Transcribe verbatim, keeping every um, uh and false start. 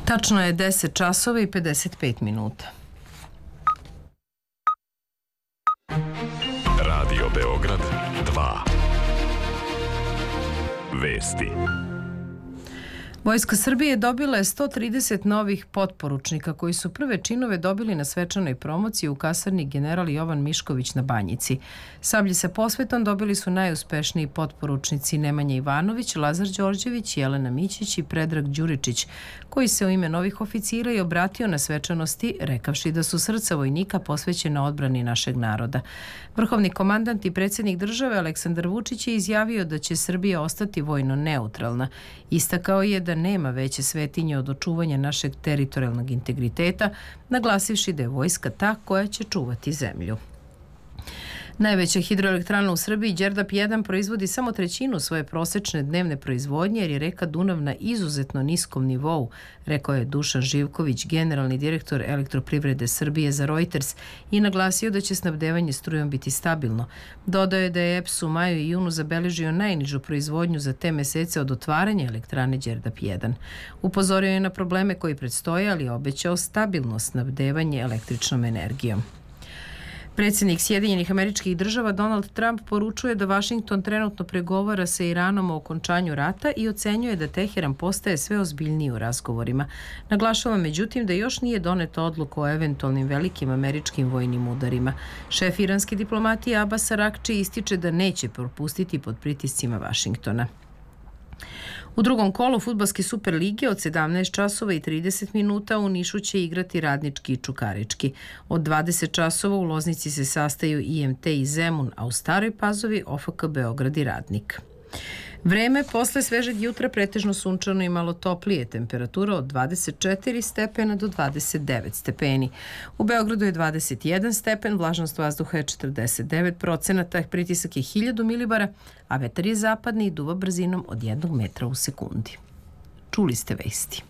Tačno je deset časova i pedeset pet minuta. Radio Beograd dva. Vesti. Vojska Srbije dobila je sto trideset novih potporučnika koji su prve činove dobili na svečanoj promociji u kasarni General Jovan Mišković na Banjici. Sablje sa posvetom dobili su najuspešniji potporučnici Nemanja Ivanović, Lazar Đorđević, Jelena Mićić i Predrag Đuričić, koji se u ime novih oficira i obratio na svečanosti, rekavši da su srca vojnika posvećena odbrani našeg naroda. Vrhovni komandant i predsjednik države Aleksandar Vučić je izjavio da će Srbija ostati vojno neutralna. Istakao je da nema veće svetinje od očuvanja našeg teritorijalnog integriteta, naglasivši da je vojska ta koja će čuvati zemlju. Najveća hidroelektrana u Srbiji, Đerdap jedan, proizvodi samo trećinu svoje prosečne dnevne proizvodnje jer je reka Dunav na izuzetno niskom nivou, rekao je Dušan Živković, generalni direktor Elektroprivrede Srbije za Reuters, i naglasio da će snabdevanje strujom biti stabilno. Dodao je da je E P S u maju i junu zabeležio najnižu proizvodnju za te mesece od otvaranja elektrane Đerdap jedan. Upozorio je na probleme koji predstoje, ali obećao stabilno snabdevanje električnom energijom. Predsjednik Sjedinjenih Američkih Država Donald Trump poručuje da Vašington trenutno pregovara sa Iranom o okončanju rata i ocenjuje da Teheran postaje sve ozbiljniji u razgovorima. Naglašava međutim da još nije doneta odluka o eventualnim velikim američkim vojnim udarima. Šef iranske diplomatije Abbas Arakči ističe da neće propustiti pod pritiscima Vašingtona. U drugom kolu fudbalske Super lige od sedamnaest časova i trideset minuta u Nišu će igrati Radnički i Čukarički. Od dvadeset časova u Loznici se sastaju I M T i Zemun, a u Staroj Pazovi O F K Beograd i Radnik. Vreme posle svežeg jutra pretežno sunčano i malo toplije, temperatura od dvadeset četiri stepena do dvadeset devet stepeni. U Beogradu je dvadeset jedan stepen, vlažnost vazduha je četrdeset devet procenata, pritisak je hiljadu milibara, a vetar je zapadni i duva brzinom od jednog metra u sekundi. Čuli ste vesti.